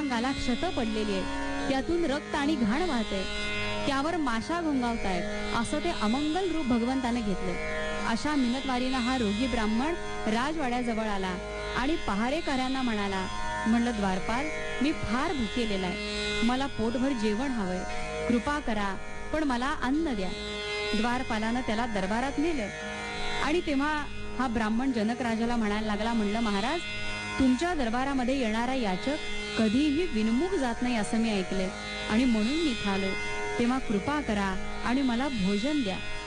अंगाला क्षत पडलेली आहे, त्यातून रक्त आणि घाण वाहते, त्यावर माशा घोंगावतायत असं ते अमंगल रूप भगवंताने घेतले. अशा मिनतवारीनं हा रोगी ब्राह्मण राजवाड्याजवळ आला आणि पहारेकऱ्यांना म्हणाला, म्हणलं द्वारपाल, मी फार भुकेलेला आहे, मला पोटभर जेवण हवंय, कृपा करा, पण मला अन्न द्या. द्वारपालानं त्याला दरबारात नेलं आणि तेव्हा हा ब्राह्मण जनक राजाला म्हणायला लागला, म्हणलं महाराज, तुमच्या दरबारामध्ये येणारा याचक कधीही विनमुख जात नाही असं मी ऐकलंय आणि म्हणून मी इथं आलोय, तेव्हा कृपा करा आणि मला भोजन द्या.